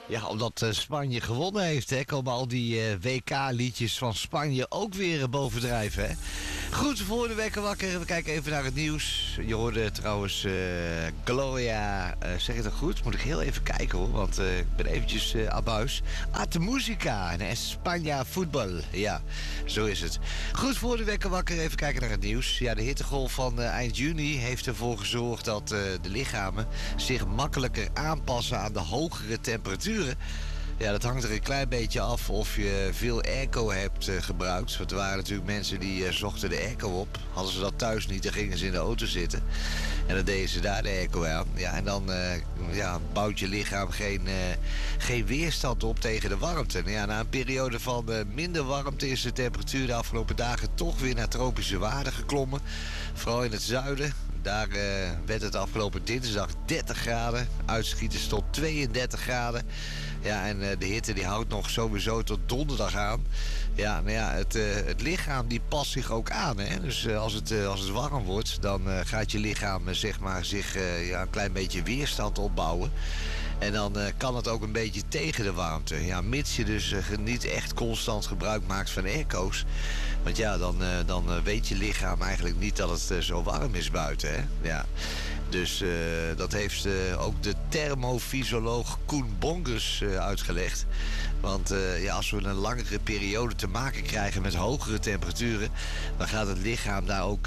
Ja, omdat Spanje gewonnen heeft, hè, komen al die WK-liedjes van Spanje ook weer bovendrijven, hè. Goed, voor de wekker wakker. We kijken even naar het nieuws. Je hoorde trouwens Gloria, zeg je dat goed? Moet ik heel even kijken, hoor, want ik ben eventjes abuis. De Musica en España voetbal. Ja, zo is het. Goed, voor de wekker wakker. Even kijken naar het nieuws. Ja, de hittegolf van eind juni heeft ervoor gezorgd dat de lichamen zich makkelijker aanpassen aan de hogere temperaturen. Ja, dat hangt er een klein beetje af of je veel airco hebt gebruikt. Want er waren natuurlijk mensen die zochten de airco op. Hadden ze dat thuis niet, dan gingen ze in de auto zitten. En dan deden ze daar de airco aan. Ja, en dan bouwt je lichaam geen weerstand op tegen de warmte. Nou ja, na een periode van minder warmte is de temperatuur de afgelopen dagen toch weer naar tropische waarden geklommen. Vooral in het zuiden. Daar werd het afgelopen dinsdag 30 graden. Uitschieters tot 32 graden. Ja, en de hitte die houdt nog sowieso tot donderdag aan. Ja, nou ja, het lichaam die past zich ook aan. Hè? Dus als het warm wordt, dan gaat je lichaam zeg maar zich een klein beetje weerstand opbouwen. En dan kan het ook een beetje tegen de warmte. Ja, mits je dus niet echt constant gebruik maakt van airco's. Want ja, dan weet je lichaam eigenlijk niet dat het zo warm is buiten. Hè? Ja. Dus dat heeft ook de thermofysioloog Koen Bongus uitgelegd. Want als we een langere periode te maken krijgen met hogere temperaturen, dan gaat het lichaam daar ook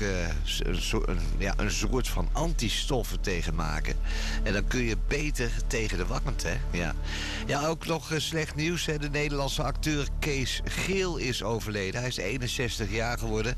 een soort van antistoffen tegen maken. En dan kun je beter tegen de warmte. Hè? Ja. Ja, ook nog slecht nieuws. Hè? De Nederlandse acteur Kees Geel is overleden. Hij is 61 jaar geworden.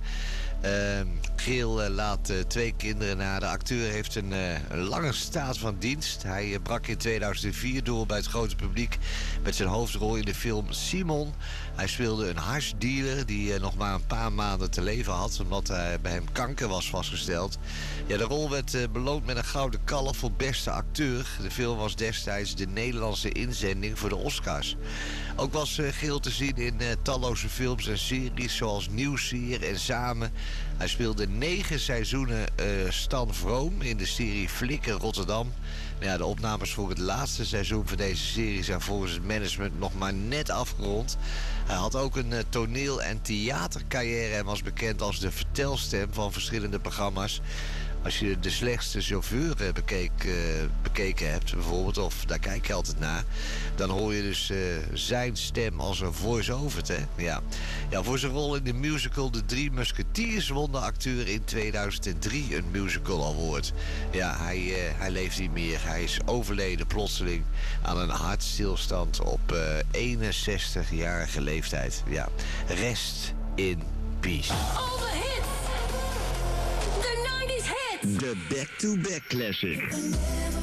Geel laat 2 kinderen na. De acteur heeft een lange staat van dienst. Hij brak in 2004 door bij het grote publiek met zijn hoofdrol in de film Simon. Hij speelde een hashdealer die nog maar een paar maanden te leven had, omdat bij hem kanker was vastgesteld. Ja, de rol werd beloond met een gouden kalf voor beste acteur. De film was destijds de Nederlandse inzending voor de Oscars. Ook was Geel te zien in talloze films en series zoals Nieuwsier en Samen. Hij speelde 9 seizoenen Stan Vroom in de serie Flikker Rotterdam. Ja, de opnames voor het laatste seizoen van deze serie zijn volgens het management nog maar net afgerond. Hij had ook een toneel- en theatercarrière en was bekend als de vertelstem van verschillende programma's. Als je De Slechtste Chauffeur bekeken hebt bijvoorbeeld, of daar kijk je altijd naar, dan hoor je dus zijn stem als een voice-over. Ja. Ja, voor zijn rol in de musical De Drie Musketeers won de acteur in 2003 een musical award. Ja, hij leeft niet meer. Hij is overleden plotseling aan een hartstilstand op 61-jarige leeftijd. Ja, rest in peace. All the hits. The 90s hits. De back-to-back classic.